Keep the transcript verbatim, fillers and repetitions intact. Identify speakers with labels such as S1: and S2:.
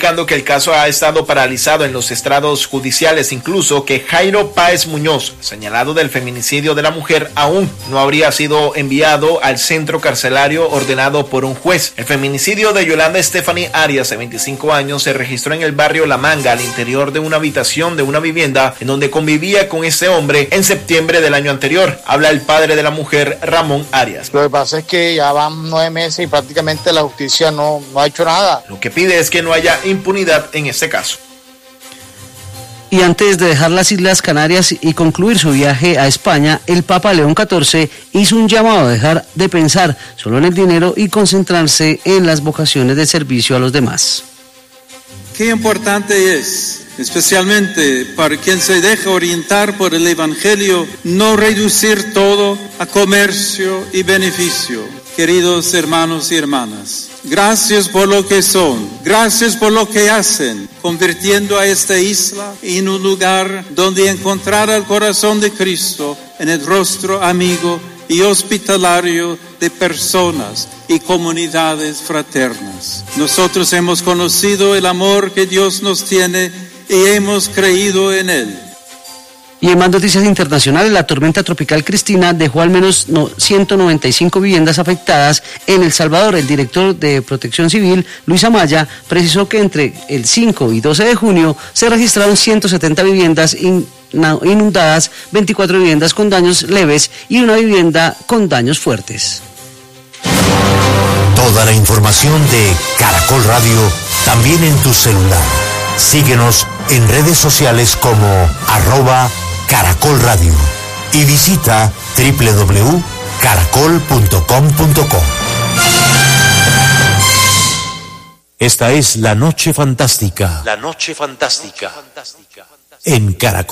S1: indicando que el caso ha estado paralizado en los estrados judiciales, incluso que Jairo Páez Muñoz, señalado del feminicidio de la mujer, aún no habría sido enviado al centro carcelario ordenado por un juez. El feminicidio de Yolanda Stephanie Arias, de veinticinco años, se registró en el barrio La Manga, al interior de una habitación de una vivienda en donde convivía con ese hombre en septiembre del año anterior. Habla el padre de la mujer, Ramón Arias.
S2: Lo que pasa es que ya van nueve meses y prácticamente la justicia no, no ha hecho nada.
S1: Lo que pide es que no haya impunidad en este caso.
S3: Y antes de dejar las Islas Canarias y concluir su viaje a España, el Papa León catorce hizo un llamado a dejar de pensar solo en el dinero y concentrarse en las vocaciones de servicio a los demás.
S4: Qué importante es, especialmente para quien se deja orientar por el Evangelio, no reducir todo a comercio y beneficio. Queridos hermanos y hermanas, gracias por lo que son, gracias por lo que hacen, convirtiendo a esta isla en un lugar donde encontrar el corazón de Cristo en el rostro amigo y hospitalario de personas y comunidades fraternas. Nosotros hemos conocido el amor que Dios nos tiene y hemos creído en Él.
S3: Y en más noticias internacionales, la tormenta tropical Cristina dejó al menos ciento noventa y cinco viviendas afectadas en El Salvador. El director de Protección Civil, Luis Amaya, precisó que entre el cinco y doce de junio se registraron ciento setenta viviendas inundadas, veinticuatro viviendas con daños leves y una vivienda con daños fuertes.
S5: Toda la información de Caracol Radio también en tu celular. Síguenos en redes sociales como arroba Caracol Radio y visita doble u doble u doble u punto caracol punto com punto co. Esta es La Noche Fantástica.
S6: La Noche Fantástica.
S5: En Caracol.